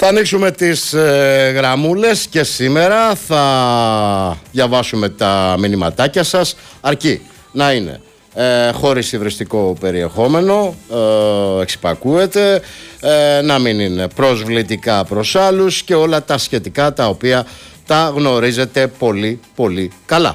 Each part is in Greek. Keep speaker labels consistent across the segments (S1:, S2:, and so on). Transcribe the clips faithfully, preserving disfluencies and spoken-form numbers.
S1: Θα ανοίξουμε τις ε, γραμμούλες και σήμερα θα διαβάσουμε τα μηνυματάκια σας, αρκεί να είναι ε, χωρίς υβριστικό περιεχόμενο, ε, εξυπακούεται, ε, να μην είναι προσβλητικά προς άλλους και όλα τα σχετικά τα οποία τα γνωρίζετε πολύ πολύ καλά.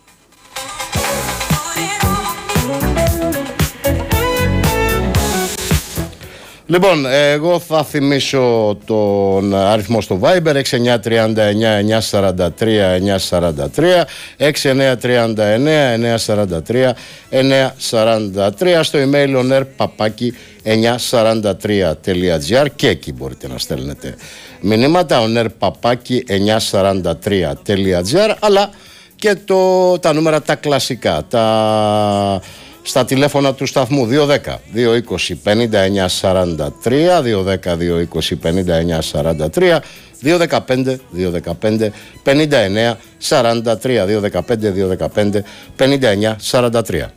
S1: Λοιπόν, εγώ θα θυμίσω τον αριθμό στο Viber έξι εννιά τρία εννιά εννιά τέσσερα τρία εννιά τέσσερα τρία, έξι εννιά τρία εννιά εννιά τέσσερα τρία εννιά τέσσερα τρία, στο email oner παπάκι εννιά τέσσερα τρία τελεία gr και εκεί μπορείτε να στέλνετε μηνύματα oner παπάκι εννιά τέσσερα τρία τελεία gr, αλλά και το, τα νούμερα τα κλασικά, τα... στα τηλέφωνα του σταθμού δύο ένα μηδέν δύο δύο μηδέν πέντε εννιά σαράντα τρία, δύο ένα μηδέν δύο δύο πέντε εννιά σαράντα τρία, δύο ένα πέντε δύο ένα πέντε πέντε εννιά σαράντα τρία, δύο ένα πέντε δύο ένα πέντε πέντε εννιά σαράντα τρία.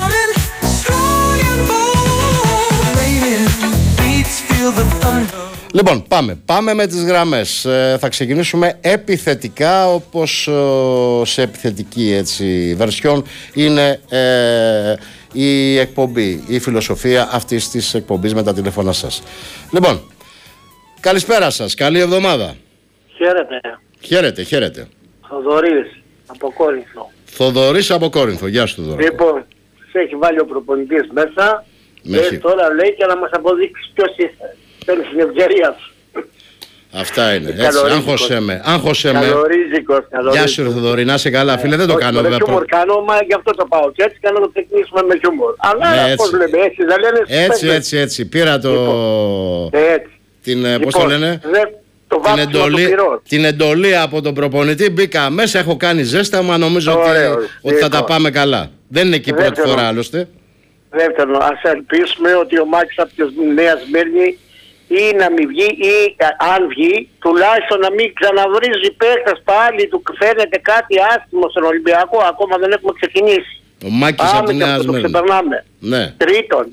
S1: Λοιπόν, πάμε, πάμε με τις γραμμές. Ε, θα ξεκινήσουμε επιθετικά, όπως ε, σε επιθετική έτσι βερσιόν είναι ε, η εκπομπή, η φιλοσοφία αυτής της εκπομπής με τα τηλέφωνα σας. Λοιπόν, καλησπέρα σας, καλή εβδομάδα.
S2: Χαίρετε.
S1: Χαίρετε, χαίρετε.
S2: Θοδωρής από Κόρινθο.
S1: Θοδωρής από Κόρινθο, γεια σου Θοδωρή.
S2: Λοιπόν, σε έχει βάλει ο προπονητής μέσα
S1: Με
S2: και
S1: έχει.
S2: τώρα λέει και να μας αποδείξει ποιος είσαι. Θέλει την ευκαιρία σου.
S1: Αυτά είναι, έτσι, άγχωσέ με, άγχωσέ με.
S2: Καλορίζικος, καλορίζικος.
S1: Γεια σου Θοδωρή, να είσαι καλά, φίλε, δεν το κάνω
S2: βέβαια.
S1: βέβαια.
S2: Χιούμορ κάνω, μα γι' αυτό το πάω και έτσι και να το ξεκινήσουμε με χιούμορ. Αλλά
S1: Ναι,
S2: πώς
S1: έτσι.
S2: λέμε, έτσι δεν λένε.
S1: Έτσι, έτσι, έτσι, πήρα το...
S2: Έτσι.
S1: την, ε, πώς
S2: Λοιπόν,
S1: το λένε,
S2: δε, το
S1: την
S2: βάψιμο του
S1: εντολή,
S2: πυρός.
S1: την εντολή από τον προπονητή, μπήκα μέσα, έχω κάνει ζέσταμα, νομίζω ότι,
S2: Ωραίος,
S1: ότι θα τα
S2: λοιπόν.
S1: πάμε καλά. Δεν είναι και η πρώτη
S2: Δεύτερον.
S1: φορά άλλωστε.
S2: Δεύτερον, ας ελπίσουμε ότι ο Μάκης από τη Νέα Σμύρνη ή να μην βγει ή α, αν βγει τουλάχιστον να μην ξαναβρίζει παίκτες πάλι, του φαίνεται κάτι άσχημο στον Ολυμπιακό, ακόμα δεν έχουμε ξεκινήσει.
S1: Ο Μάκης από
S2: Πάμε
S1: τη
S2: και
S1: Νέα
S2: αυτό το
S1: Σμύρνη.
S2: ξεπερνάμε.
S1: Ναι.
S2: Τρίτον,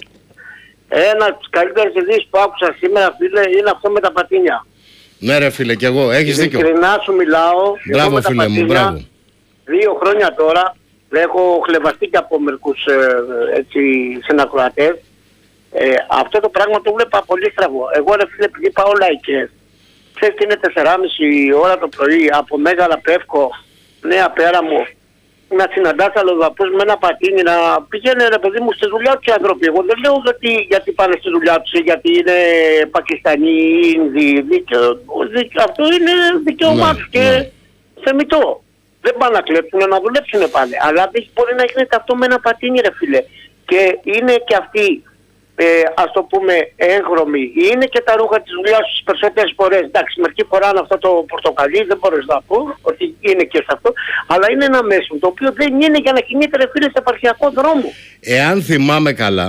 S2: ένα από τις καλύτερες ειδήσεις που άκουσα σήμερα, φίλε, είναι αυτό με τα πατίνια.
S1: Ναι ρε φίλε, και εγώ, έχεις δίκιο.
S2: Ειλικρινά σου μιλάω. εγώ
S1: Μπράβο
S2: με τα
S1: φίλε μου,
S2: πατίνια,
S1: μπράβο.
S2: Δύο χρόνια τώρα έχω χλεβαστεί και από μερικούς ε, έτσι, συνακροατές. Ε, αυτό το πράγμα το βλέπα πολύ στραβό. Εγώ ρε φίλε, επειδή πάω λαϊκές, ξέρεις τι είναι τεσσεράμιση ώρα το πρωί από Μέγαλα Πεύκο, Νέα Πέρα μου, να συναντάς αλλοδαπούς με ένα πατίνι, να πηγαίνει ρε παιδί μου στη δουλειά τους οι άνθρωποι. Εγώ δεν λέω γιατί, γιατί πάνε στη δουλειά τους, γιατί είναι Πακιστανοί ή Ινδοί. Δίκαιο, δίκαιο, αυτό είναι δικαίωμά
S1: Ναι,
S2: τους και
S1: ναι.
S2: θεμιτό. Δεν πάνε να κλέψουν, να δουλέψουν πάνε. Αλλά δεν μπορεί να γίνεται αυτό με ένα πατίνι ρε φίλε. Και είναι και αυτοί, ε, ας το πούμε, έγχρωμοι. Είναι και τα ρούχα της δουλειάς τις περισσότερες φορές. Εντάξει, μερική φορά είναι αυτό το πορτοκαλί, δεν μπορείς να πω ότι είναι και σε αυτό. Αλλά είναι ένα μέσο το οποίο δεν είναι για να κινείται ρε φίλε σε επαρχιακό δρόμο.
S1: Εάν θυμάμαι καλά,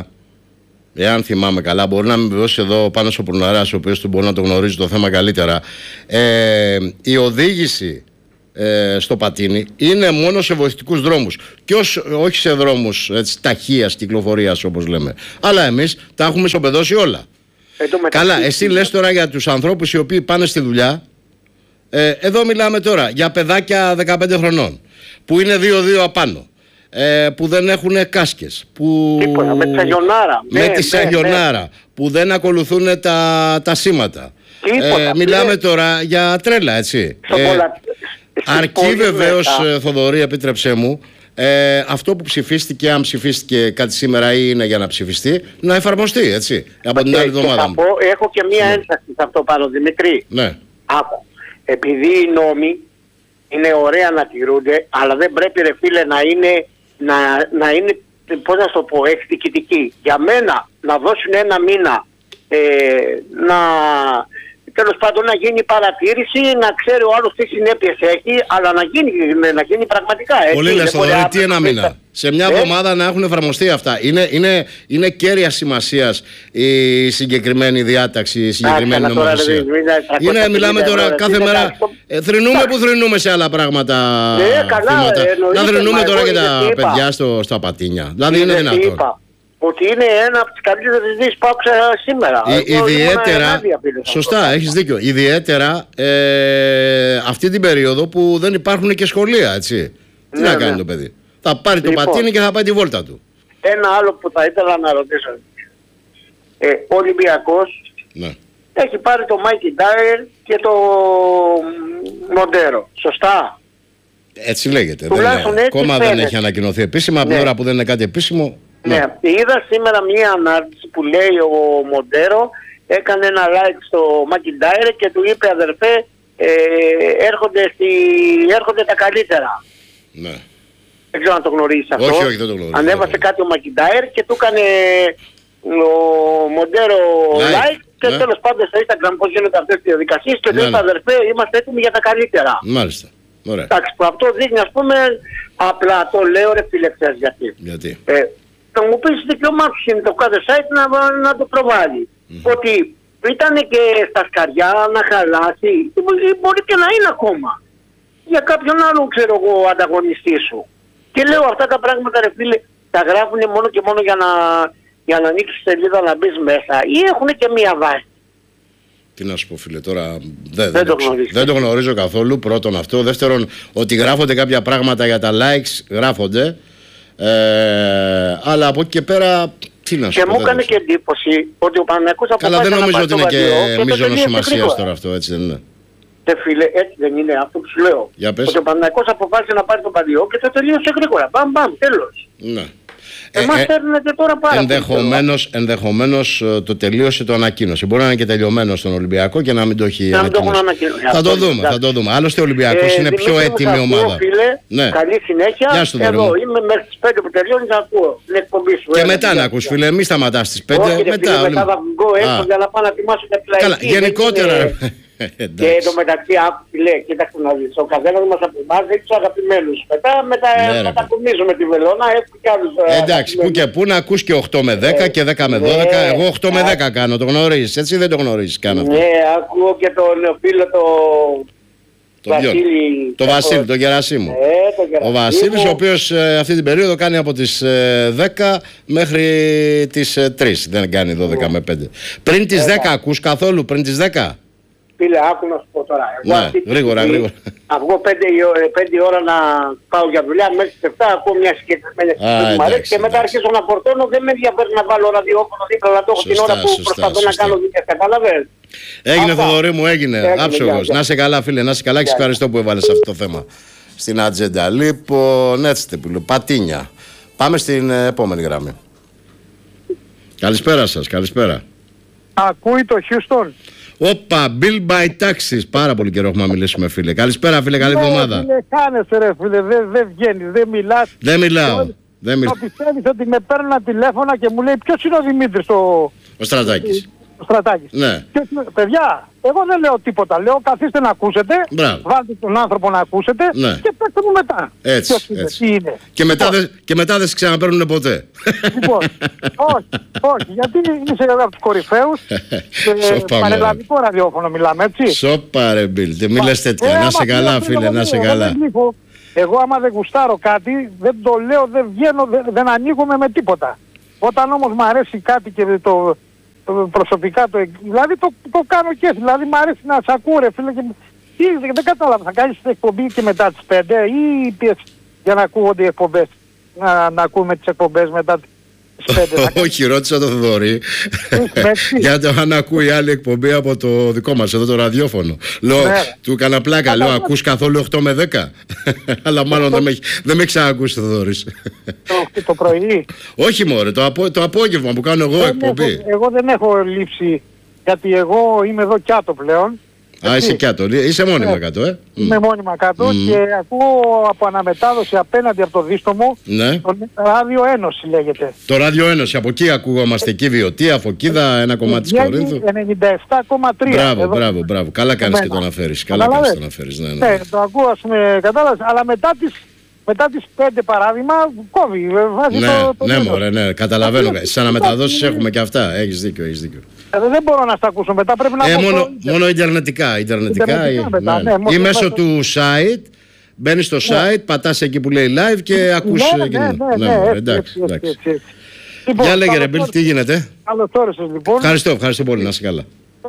S1: εάν θυμάμαι καλά, μπορεί να με δώσει εδώ πάνω ο Πουρναράς, ο οποίος του μπορεί να το γνωρίζει το θέμα καλύτερα. Ε, η οδήγηση ε, στο πατίνι είναι μόνο σε βοηθητικούς δρόμους και ως, όχι σε δρόμους έτσι, ταχείας κυκλοφορίας όπως λέμε. Αλλά εμείς τα έχουμε ισοπεδώσει όλα.
S2: Ε, το μεταξύ-
S1: Καλά, εσύ λες τώρα για τους ανθρώπους οι οποίοι πάνε στη δουλειά. Ε, εδώ μιλάμε τώρα για παιδάκια δεκαπέντε χρονών που είναι δύο δύο απάνω, ε, που δεν έχουν κάσκες, που...
S2: Τίποτα, με τη σαγιονάρα.
S1: με
S2: Ναι,
S1: τη
S2: ναι,
S1: σαγιονάρα, που δεν ακολουθούν τα, τα σήματα.
S2: Τίποτα,
S1: Ε, μιλάμε
S2: ναι.
S1: τώρα για τρέλα, έτσι.
S2: Στο
S1: Ε,
S2: πολλα- στις
S1: αρκεί
S2: πόλεις
S1: βεβαίως,
S2: μετά.
S1: ε, Θοδωρή, επίτρεψέ μου, ε, αυτό που ψηφίστηκε, αν ψηφίστηκε κάτι σήμερα ή είναι για να ψηφιστεί, να εφαρμοστεί, έτσι, από την
S2: Και-
S1: άλλη
S2: και
S1: εβδομάδα
S2: θα
S1: μου.
S2: πω, έχω και μία
S1: Ναι.
S2: ένταση σε αυτό πάνω, Δημητρή.
S1: Ναι.
S2: Άκου. Επειδή οι νόμοι είναι ωραία να τηρούνται, αλλά δεν πρέπει ρε φίλε να είναι, να, να είναι, πώς να σου το πω, εκδικητικοί. Για μένα να δώσουν ένα μήνα, ε, να, τέλος πάντων να γίνει παρατήρηση, να ξέρει ο άλλος τι συνέπειες έχει, αλλά να γίνει, να γίνει πραγματικά. Έτσι.
S1: Πολύ λες,
S2: Δεν μπορεί
S1: Θοδωρή,
S2: να-
S1: τι ένα μήνα. Σε μια
S2: Ε?
S1: εβδομάδα να έχουν εφαρμοστεί αυτά. Είναι, είναι, είναι κέρια σημασίας η συγκεκριμένη διάταξη, η συγκεκριμένη
S2: Άχα, τώρα,
S1: νομοθεσία.
S2: ρε, μην είναι
S1: Είναι,
S2: τριακόσια
S1: μιλάμε
S2: πενήντα
S1: τώρα
S2: ευρώ,
S1: κάθε
S2: είναι
S1: μέρα.
S2: εντάξει.
S1: Ε, θρηνούμε που θρηνούμε σε άλλα πράγματα.
S2: Ναι, καλά,
S1: θύματα.
S2: εννοείται,
S1: Να θρηνούμε
S2: μα
S1: τώρα
S2: εγώ
S1: και τα
S2: είδες τι είπα.
S1: παιδιά στο, στα πατίνια. Δηλαδή είναι
S2: Είδες τι
S1: δυνατόν.
S2: είπα. ότι είναι ένα από τις καλύτερες ειδήσεις που άκουσα σήμερα.
S1: Η, ιδιαίτερα, σωστά, έχεις δίκιο. Ιδιαίτερα ε, αυτή την περίοδο που δεν υπάρχουν και σχολεία, έτσι. Τι
S2: ναι,
S1: να κάνει
S2: ναι.
S1: το παιδί. Θα πάρει
S2: Λοιπόν,
S1: το πατίνι και θα πάει τη βόλτα του.
S2: Ένα άλλο που θα ήθελα να ρωτήσω. Ε, ο Ολυμπιακός
S1: Ναι.
S2: έχει πάρει το Μάικι Ντάιερ και το Μοντέρο. Σωστά.
S1: Έτσι λέγεται. Δεν,
S2: Τουλάχιστον έτσι
S1: ακόμα δεν
S2: φαίνεται.
S1: έχει ανακοινωθεί επίσημα. Από την
S2: Ναι.
S1: ώρα που δεν είναι κάτι επίσημο.
S2: Ναι.
S1: Ναι.
S2: Είδα σήμερα μία ανάρτηση που λέει ο Μοντέρο έκανε ένα like στο Μάικι Ντάιερ και του είπε αδερφέ ε, έρχονται, στη, έρχονται τα καλύτερα.
S1: Ναι.
S2: Δεν ξέρω αν το γνωρίζεις αυτό.
S1: Όχι, όχι, δεν το γνωρίζω.
S2: Ανέβασε κάτι ο Μακιντάιρ και του έκανε ο Μοντέρο
S1: Like,
S2: like και
S1: ναι.
S2: τέλος πάντων στο Instagram πώς γίνονται αυτές τις διαδικασίες και
S1: Ναι,
S2: λέει
S1: ναι.
S2: αδερφέ είμαστε έτοιμοι για τα καλύτερα.
S1: Μάλιστα. Ωραία.
S2: Εντάξει, που αυτό δείχνει ας πούμε απλά το λέω ρε φίλε ξέρεις γιατί.
S1: Γιατί.
S2: Ε, θα μου πεις δικαιωμά του είναι το κάθε site να, να το προβάλλει. Mm-hmm. Ότι ήταν και στα σκαριά να χαλάσει ή μπορεί και να είναι ακόμα. Για κάποιον άλλον ξέρω εγώ ανταγωνιστή σου. Και λέω αυτά τα πράγματα ρε φίλε τα γράφουν μόνο και μόνο για να, για να ανοίξεις σελίδα να μπεις μέσα ή έχουν και μία βάση.
S1: Τι να σου πω φίλε τώρα, δεν,
S2: Δεν
S1: δεν,
S2: το
S1: ξέρω.
S2: γνωρίζω.
S1: Δεν το γνωρίζω καθόλου. Πρώτον αυτό. Δεύτερον, ότι γράφονται κάποια πράγματα για τα likes, γράφονται. Ε, αλλά από εκεί και πέρα, τι να σου
S2: Και
S1: πω.
S2: μου
S1: δεν
S2: έκανε
S1: το
S2: και εντύπωση ότι ο Παναθηναϊκός
S1: Καλά,
S2: αποφάσισε
S1: δεν
S2: να
S1: νομίζω
S2: πάει
S1: ότι
S2: στο
S1: είναι
S2: Βαριό
S1: και
S2: το
S1: μείζωνο
S2: τελείωσε
S1: σημασία
S2: γρήγορα.
S1: τώρα αυτό, έτσι δεν είναι.
S2: Και φίλε, έτσι δεν είναι αυτό που σου λέω.
S1: Για πες.
S2: Ότι ο Παναθηναϊκός αποφάσισε να πάρει τον Παδιό και το τελείωσε γρήγορα. Μπαμ μπαμ, τέλος.
S1: Ναι.
S2: Εμάς
S1: Ε, ε,
S2: έρνετε τώρα πάρα πολύ.
S1: ενδεχομένως, ενδεχομένως ε, το τελείωσε, το ανακοίνωσε. Μπορεί να είναι και τελειωμένο στον Ολυμπιακό και να μην το έχει
S2: Να μην το έχουν
S1: ανακοινώσει.
S2: ανακοινώσει.
S1: Θα το
S2: Αυτό,
S1: δούμε,
S2: εντάξει.
S1: θα το δούμε. Άλλωστε ο Ολυμπιακός
S2: Ε,
S1: είναι πιο
S2: Δημήτρη μου,
S1: έτοιμη
S2: σ' ακούω,
S1: ομάδα.
S2: Φίλε,
S1: Ναι.
S2: καλή συνέχεια.
S1: Γεια σου,
S2: Εδώ
S1: Δωρή μου.
S2: είμαι μέχρι τις πέντε που τελειώνει να ακούω την εκπομπή σου.
S1: Και
S2: Έλα,
S1: μετά
S2: γεια,
S1: να ακούς
S2: γεια.
S1: φίλε, μη σταματάς στις πέντε.
S2: Όχι, ρε,
S1: μετά,
S2: φίλε,
S1: όλοι-
S2: μετά θα βγω έξω
S1: Α,
S2: για να πάω να ετοιμάσω τα πλαϊκή.
S1: Καλά, γενικότερα. ρε.
S2: Και
S1: Εντάξει.
S2: εντωμεταξύ, άκου τι λέει, κοίταξε να δεις, ο καθένας μας από εμάς έχει τους αγαπημένους. Μετά μετα,
S1: Ναι, ρε,
S2: μετακομίζουμε τη βελόνα, έχουμε κι άλλους ε,
S1: Εντάξει, που και που να ακούς και οκτώ με δέκα και δέκα με
S2: ναι,
S1: δώδεκα. Εγώ οκτώ με
S2: ναι.
S1: δέκα κάνω, το γνωρίζεις. Έτσι δεν το γνωρίζεις καν αυτό.
S2: Ναι, ακούω και τον φίλο το...
S1: Το ποιον?
S2: Βασίλη.
S1: Το Βασίλη, τον Γερασίμου.
S2: Ε, το Γερασίμου.
S1: Ο Βασίλης, ο οποίος ε, αυτή την περίοδο κάνει από τις ε, δέκα μέχρι τις ε, τρεις. Δεν κάνει δώδεκα με πέντε. Πριν τις δέκα ακούς καθόλου, πριν τις δέκα.
S2: Φίλε, άκου να σου πω τώρα. Εγώ
S1: Ναι,
S2: αυτή τη
S1: γρήγορα,
S2: στιγμή,
S1: γρήγορα.
S2: να βγω πέντε, η ω- ε, πέντε ώρα να πάω για δουλειά, μέχρι τις επτά ακούω μια συγκεκριμένη εκπομπή που μου αρέσει
S1: εντάξει,
S2: και μετά
S1: εντάξει.
S2: αρχίζω να φορτώνω. Δεν με ενδιαφέρει να βάλω ραδιόφωνο δίπλα να το έχω την
S1: Σωστά,
S2: ώρα που
S1: σωστά,
S2: προσπαθώ να
S1: σωστά.
S2: κάνω δουλειά. Κατάλαβες.
S1: Έγινε
S2: Αυτά.
S1: Θοδωρή μου, έγινε.
S2: Έγινε,
S1: Άψογος.
S2: γεια,
S1: Να σε καλά, φίλε, να σε καλά και σε
S2: Γεια.
S1: ευχαριστώ που έβαλες αυτό το θέμα στην ατζέντα. Λοιπόν, έτσι τεπιλού. Πατίνια. Πάμε στην ε, επόμενη γραμμή. Καλησπέρα σας, καλησπέρα.
S3: Ακούει το Χιούστον.
S1: Όπα, Bill by Taxis. Πάρα πολύ καιρό έχουμε μιλήσουμε, φίλε. Καλησπέρα, φίλε, καλή εβδομάδα.
S3: Φίλε, κάνεσαι ρε φίλε, δεν δε βγαίνεις, δεν μιλάς.
S1: Δεν μιλάω. Δεν μιλάω.
S3: Το πιστεύεις ότι με παίρνουν τηλέφωνα και μου λέει ποιος είναι ο Δημήτρης ο,
S1: Ο Στρατάκης.
S3: ο Στρατάκης.
S1: Ναι.
S3: Ποιος είναι- παιδιά, εγώ δεν λέω τίποτα. Λέω καθίστε να ακούσετε,
S1: Μπράβο.
S3: βάλτε τον άνθρωπο να ακούσετε
S1: Ναι.
S3: και πέστε μου μετά.
S1: Έτσι,
S3: Ποιος είναι,
S1: έτσι.
S3: τι είναι.
S1: Και μετά,
S3: Λοιπόν,
S1: δεν και μετά δεν σε ξαναπαίρνουν ποτέ.
S3: Λοιπόν, όχι, όχι, γιατί είσαι από τους κορυφαίους.
S1: Σοπα, μωρέ.
S3: Πανελλαδικό ραδιόφωνο μιλάμε, έτσι.
S1: Σοπα ρε Bill, τι μη λες
S3: Ε,
S1: τέτοια. Να
S3: άμα
S1: σε καλά,
S3: θέλω,
S1: φίλε,
S3: θέλω,
S1: να σε
S3: εγώ
S1: καλά.
S3: δεν γλύφω. Εγώ άμα δεν γουστάρω κάτι, δεν το λέω, δεν βγαίνω, δεν, δεν ανοίγομαι με τίποτα. Όταν όμως μου αρέσει κάτι και το, το προσωπικά το, δηλαδή το, το κάνω και έτσι. Δηλαδή μου αρέσει να σ' ακούω ρε φίλε και τι, δεν, δεν κατάλαβα, θα κάνεις την εκπομπή και μετά τις πέντε ή πιες για να ακούγονται οι εκπομπές, να, να ακούμε τις εκπομπές μετά τις πέντε.
S1: Όχι, ρώτησα το Θοδωρή για το αν ακούει άλλη εκπομπή από το δικό μας εδώ το ραδιόφωνο. Λέω,
S3: Ναι.
S1: του έκανα πλάκα, λέω, ακούς καθόλου οκτώ με δέκα. Αλλά μάλλον δεν με έχει- δεν με έχει ξανακούσει ο Θοδωρής.
S3: το, το πρωί.
S1: Όχι μωρέ, το, απο, το απόγευμα που κάνω εγώ
S3: Δεν
S1: εκπομπή.
S3: έχω- εγώ δεν έχω λήψει, γιατί εγώ είμαι εδώ κάτω πλέον.
S1: Α, είσαι
S3: Έτσι.
S1: κάτω, είσαι μόνιμα
S3: Ναι.
S1: κάτω, ε.
S3: Είμαι μόνιμα κάτω και ακούω από αναμετάδοση απέναντι από το δίστομο
S1: Ναι.
S3: το Ράδιο Ένωση λέγεται.
S1: Το Ράδιο Ένωση, από εκεί ακουγόμαστε, εκεί Βιωτή, Φωκίδα, ένα κομμάτι της
S3: Βγαίνει
S1: Κορίνθου.
S3: ενενήντα επτά κόμμα τρία.
S1: Μπράβο,
S3: εδώ.
S1: μπράβο, μπράβο. Καλά κάνεις και το
S3: Εμένα.
S1: αναφέρεις. Καλά κάνεις και το
S3: Καταλαβαίνεις.
S1: αναφέρεις, ναι,
S3: Ναι,
S1: ναι.
S3: το ακούω ας πούμε, κατάλαβες, αλλά μετά τις, μετά τις πέντε παράδειγμα κόβει, ε, βάζει
S1: Ναι,
S3: το, το
S1: ναι,
S3: τέλος.
S1: μωρέ, ναι, καταλαβαίνω.
S3: Αυτό-
S1: Στις αναμεταδόσεις
S3: αυτό-
S1: έχουμε και αυτά. Έχεις δίκιο, έχεις δίκιο.
S3: Ε, Δεν μπορώ να στα ακούσω μετά, πρέπει να
S1: Ε,
S3: πω
S1: μόνο,
S3: το-
S1: μόνο ιντερνετικά. Ιντερνετικά,
S3: Ιντερνετικά
S1: ή-
S3: μετά,
S1: ναι.
S3: ναι, μόνο
S1: Ή μέσω
S3: μέσα-
S1: του site. Μπαίνεις στο site, πατάς εκεί που λέει live και ακούς.
S3: Ναι,
S1: και-
S3: ναι, ναι, ναι,
S1: μωρέ,
S3: έτσι,
S1: εντάξει,
S3: έτσι, έτσι,
S1: εντάξει.
S3: έτσι, έτσι. Λοιπόν,
S1: Για λέγε ρε
S3: καλώς
S1: Μπιλ, τι γίνεται.
S3: Καλώς όρισες λοιπόν.
S1: Ευχαριστώ, ευχαριστώ πολύ, να είσαι καλά.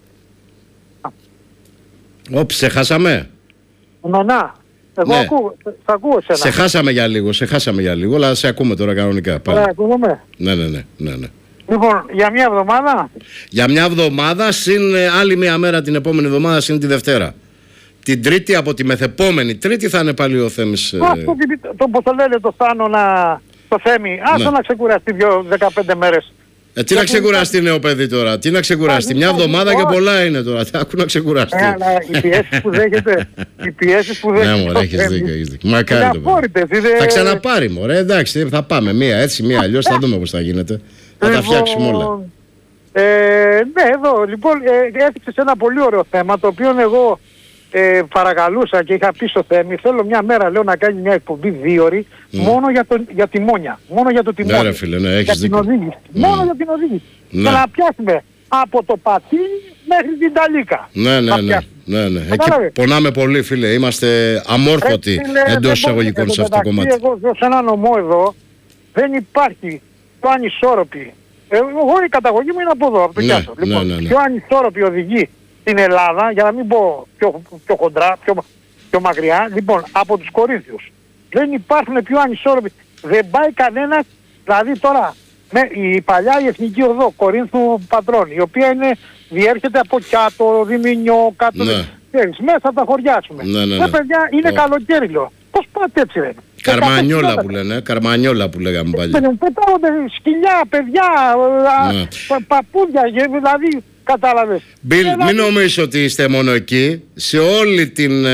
S1: Όπ, σε χάσαμε.
S3: Να, να. Εγώ
S1: Ναι.
S3: ακούω, σε ακούω εσένα.
S1: Σε χάσαμε για λίγο, σε χάσαμε για λίγο, αλλά σε ακούμε τώρα κανονικά. Πάλι.
S3: Ωραία, ακούγομαι.
S1: Ναι, ναι, ναι, ναι, ναι.
S3: Λοιπόν, για μια εβδομάδα.
S1: Για μια εβδομάδα, συν ε, άλλη μια μέρα την επόμενη εβδομάδα, συν τη Δευτέρα. Την Τρίτη, από τη μεθεπόμενη Τρίτη, θα είναι πάλι ο Θέμης. Ε...
S3: Αυτό το, το πώς το λένε το Θάνο να... Το Θέμη, άσο
S1: Ναι.
S3: να ξεκουραστεί δύο δεκαπέντε μέρες.
S1: Ε, τι να ξεκουραστεί νέο παιδί τώρα, τι να ξεκουραστεί. Μια εβδομάδα και πολλά είναι τώρα. Τι άκου να ξεκουραστεί.
S3: Ε, αλλά οι πιέσεις που δέχεται, οι πιέσεις που δέχεται.
S1: Ναι, μωρέ, έχεις δίκιο, έχεις δίκιο. Μακάρι το παιδί.
S3: αφόρητες, είναι...
S1: Θα ξαναπάρει, μωρέ, εντάξει, θα πάμε μία έτσι, μία αλλιώς, θα δούμε πώς θα γίνεται. Θα τα φτιάξουμε όλα.
S3: Ε, ναι, εδώ λοιπόν ε, έθιξες ένα πολύ ωραίο θέμα, το οποίο εγώ ε, παρακαλούσα και είχα πει στο Θέμη, θέλω μια μέρα λέω να κάνει μια εκπομπή δύο ώρες μόνο για, το, για τη μόνια, μόνο για το τιμόνι.
S1: Ναι ρε φίλε, ναι, έχεις
S3: για την
S1: δίκιο.
S3: οδήγηση.
S1: Mm.
S3: Μόνο για την οδήγηση.
S1: Ναι.
S3: Και να πιάσουμε από το πατίνι μέχρι την ταλίκα.
S1: Ναι, ναι, ναι, ναι, ναι. Εκεί πονάμε πολύ φίλε, είμαστε αμόρφωτοι εντός εισαγωγικών σε αυτό το κομμάτι.
S3: Εγώ ζω σε ένα νομό εδώ, δεν υπάρχει πιο ανισόρροπη. Ε, εγώ η καταγωγή μου είναι από εδώ, από το
S1: Ναι,
S3: Κιάσο.
S1: ναι,
S3: Λοιπόν,
S1: ναι, ναι.
S3: πιο ανισόρροπη οδηγεί στην Ελλάδα, για να μην πω πιο, πιο χοντρά, πιο, πιο μακριά, λοιπόν, από τους Κορίνθιους. Δεν υπάρχουν πιο ανισόρροποι. Δεν πάει κανένας, δηλαδή τώρα, με, η παλιά η Εθνική Οδό Κορίνθου Πατρών, η οποία είναι, διέρχεται από Κιάτο, Διμηνιό, κάτω,
S1: Ναι.
S3: ξέρεις, μέσα από τα χωριά, ας πούμε.
S1: Ναι, ναι,
S3: Τα
S1: ναι.
S3: παιδιά είναι
S1: Oh.
S3: καλοκαίρι, λέω. Πώς πάτε έτσι, ρε.
S1: Καρμανιόλα που λένε, καρμανιόλα που λέγαμε παλιά.
S3: Πετάγονται σκυλιά, παιδιά, α,
S1: Ναι.
S3: πα- παππούδια, γε- δηλαδή, κατάλαβες.
S1: Μπιλ,
S3: Έλα,
S1: μην νομίζεις ότι είστε μόνο εκεί. Σε όλη την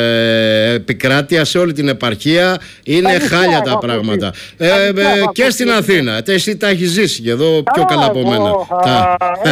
S1: ε, επικράτεια, σε όλη την επαρχία είναι
S3: νησιά
S1: χάλια
S3: έχω
S1: τα
S3: ακούσει.
S1: πράγματα.
S3: Τα
S1: Ε,
S3: νησιά
S1: ε,
S3: έχω
S1: και στην
S3: ακούσει.
S1: Αθήνα. Ε, Εσύ τα έχεις ζήσει και εδώ πιο
S3: Καλά,
S1: καλά από
S3: εγώ,
S1: μένα.
S3: α,
S1: Τα-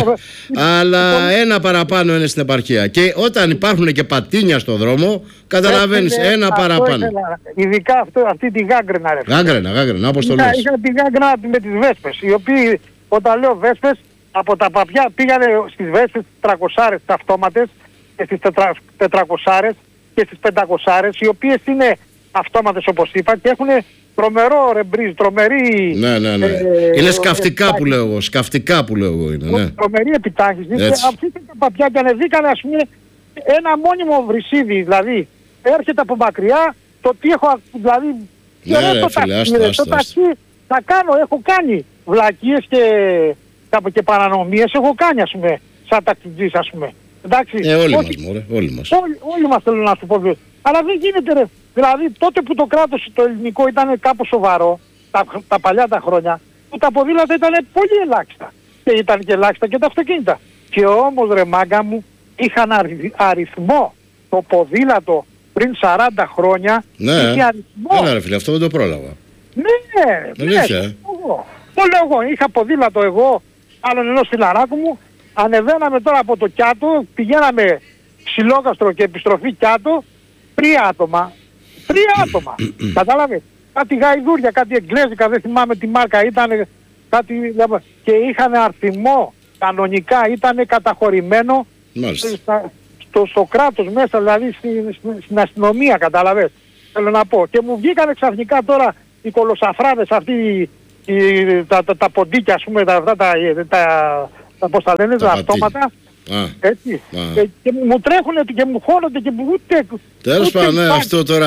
S3: ε,
S1: Αλλά ένα παραπάνω είναι στην επαρχία. Και όταν υπάρχουν και πατίνια στο δρόμο, καταλαβαίνεις
S3: Έφυγε,
S1: ένα
S3: αυτό
S1: παραπάνω.
S3: ήθελα, ειδικά αυτό, αυτή τη γάγκρενα, ρε.
S1: Γάγκρενα, γάγκρενα, όπως το
S3: Είχα,
S1: λες.
S3: είχα τη γάγκρενα με τις βέσπες, οι οποίοι, όταν λέω βέσπες, από τα παπιά πήγανε στις βέσπες τριακοσάρες, τις αυτόματες, και στις τετρα, τετρακοσάρες και στις πεντακοσάρες, οι οποίες είναι αυτόματες όπως είπα και έχουν τρομερό ρεμπρίζ, τρομερή...
S1: Ναι, ναι, ναι.
S3: ε,
S1: Είναι
S3: ε,
S1: σκαφτικά που λέω εγώ. Σκαφτικά που λέω εγώ είναι. Ναι.
S3: τρομερή επιτάχυνση. Και
S1: Έτσι.
S3: αυτοί τα παπιά και ανεβήκανε, ας πούμε, ένα μόνιμο βρυσίδι, δηλαδή έρχεται από μακριά, το τι έχω, ακ- δηλαδή,
S1: Ναι,
S3: και ρε,
S1: ρε,
S3: το
S1: φίλε,
S3: ταξί,
S1: άστα,
S3: ρε,
S1: άστα,
S3: το ταξί θα κάνω, έχω κάνει βλακίες και, κάπου και παρανομίες, έχω κάνει, ας πούμε, σαν ταξιτζής, ας πούμε. Εντάξει,
S1: Ε, όλοι
S3: όχι-
S1: μας, μωρέ, όλοι μας.
S3: Όλοι, όλοι μας θέλω να σου πω. δε. Αλλά δεν γίνεται ρε. Δηλαδή τότε που το κράτος το ελληνικό ήταν κάπως σοβαρό, τα, τα παλιά τα χρόνια, που τα ποδήλατα ήταν πολύ ελάχιστα. Και ήταν και ελάχιστα και τα αυτοκίνητα. Και όμως ρε μάγκα μου, είχαν αρι- αριθμό το ποδήλατο πριν σαράντα χρόνια.
S1: Ναι,
S3: είχε αριθμό.
S1: έλα ρε φίλε, αυτό δεν το πρόλαβα.
S3: Ναι, ναι,
S1: Αλήθεια, ε.
S3: εγώ. Το λέω εγώ, είχα ποδήλατο εγώ, άλλον ενός φιλαράκου μου, ανεβαίναμε τώρα από το Κιάτο, πηγαίναμε Ψιλόκαστρο και επιστροφή Κιάτο, τρία άτομα, τρία άτομα, κατάλαβες, κάτι γαϊδούρια, κάτι εγγλέζικα, δεν θυμάμαι τι μάρκα ήταν, κάτι, και είχαν αριθμό, κανονικά ήταν καταχωρημένο
S1: Μάλιστα.
S3: στα- στο, στο κράτος μέσα, δηλαδή στην, στην, στην αστυνομία, κατάλαβες. Θέλω να πω. Και μου βγήκανε ξαφνικά τώρα οι κολοσαφράδες αυτοί, οι, τα, τα, τα ποντίκια, ας πούμε, τα, αυτά τα, τα, τα, πώς τα λένε, τα
S1: πατίνια.
S3: αυτόματα,
S1: Α,
S3: έτσι.
S1: Α.
S3: Και, και μου τρέχουνε και μου χώνονται και μου ούτε...
S1: τέλος
S3: ούτε
S1: πάντων, ναι,
S3: υπάρχει.
S1: αυτό τώρα